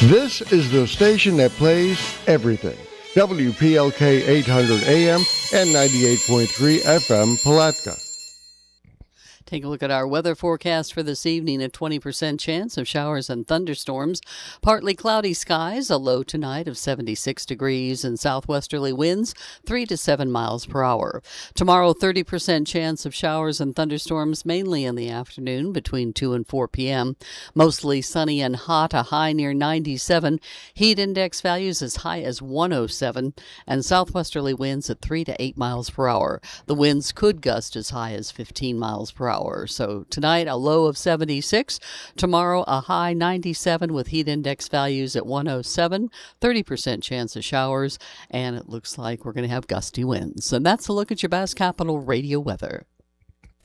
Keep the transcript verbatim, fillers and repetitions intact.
This is the station that plays everything. W P L K eight hundred A M and ninety-eight point three F M Palatka. Take a look at our weather forecast for this evening. A twenty percent chance of showers and thunderstorms. Partly cloudy skies, a low tonight of seventy-six degrees, and southwesterly winds three to seven miles per hour. Tomorrow, thirty percent chance of showers and thunderstorms, mainly in the afternoon between two and four p.m. Mostly sunny and hot, a high near ninety-seven. Heat index values as high as one oh seven, and southwesterly winds at three to eight miles per hour. The winds could gust as high as fifteen miles per hour. So tonight, a low of seventy-six. Tomorrow, a high ninety-seven with heat index values at one oh seven. thirty percent chance of showers, and it looks like we're going to have gusty winds. And that's a look at your Bass Capital Radio weather.